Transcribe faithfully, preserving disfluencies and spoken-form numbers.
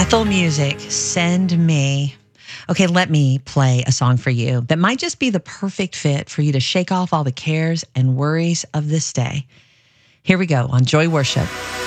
Bethel Music, Send Me. Okay, let me play a song for you that might just be the perfect fit for you to shake off all the cares and worries of this day. Here we go on Joy Worship.